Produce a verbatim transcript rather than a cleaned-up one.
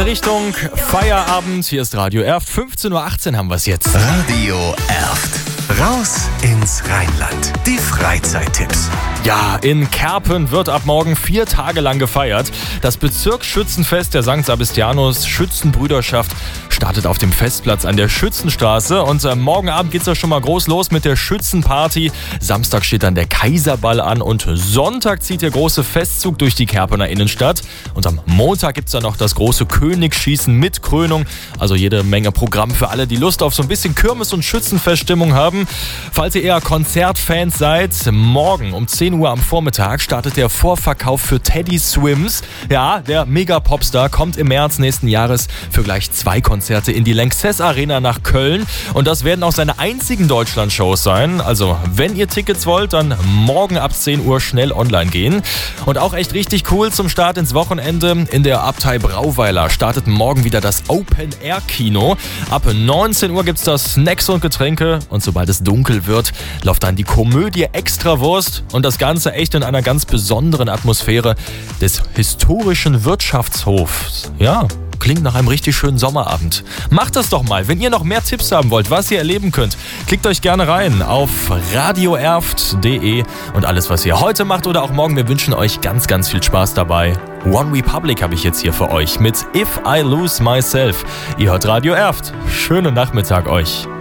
Richtung Feierabend, hier ist Radio Erft. fünfzehn Uhr achtzehn haben wir es jetzt. Radio Erft. Raus ins Rheinland. Die Freizeittipps. Ja, in Kerpen wird ab morgen vier Tage lang gefeiert. Das Bezirksschützenfest der Sankt Sebastianus Schützenbrüderschaft startet auf dem Festplatz an der Schützenstraße. Und äh, morgen Abend geht's ja schon mal groß los mit der Schützenparty. Samstag steht dann der Kaiserball an und Sonntag zieht der große Festzug durch die Kerpener Innenstadt. Und am Montag gibt's dann noch das große Königsschießen mit Krönung. Also jede Menge Programm für alle, die Lust auf so ein bisschen Kirmes- und Schützenfeststimmung haben. Falls ihr eher Konzertfans seid, morgen um zehn Uhr am Vormittag startet der Vorverkauf für Teddy Swims. Ja, der Mega-Popstar kommt im März nächsten Jahres für gleich zwei Konzerte in die Lanxess Arena nach Köln. Und das werden auch seine einzigen Deutschland-Shows sein. Also, wenn ihr Tickets wollt, dann morgen ab zehn Uhr schnell online gehen. Und auch echt richtig cool zum Start ins Wochenende. In der Abtei Brauweiler startet morgen wieder das Open-Air-Kino. Ab neunzehn Uhr gibt's da Snacks und Getränke. Und sobald es dunkel wird, läuft dann die Komödie Extrawurst. Und das Ganze echt in einer ganz besonderen Atmosphäre des historischen Wirtschaftshofs. Ja, klingt nach einem richtig schönen Sommerabend. Macht das doch mal, wenn ihr noch mehr Tipps haben wollt, was ihr erleben könnt. Klickt euch gerne rein auf radio erft punkt de und alles, was ihr heute macht oder auch morgen. Wir wünschen euch ganz, ganz viel Spaß dabei. One Republic habe ich jetzt hier für euch mit If I Lose Myself. Ihr hört Radio Erft. Schönen Nachmittag euch.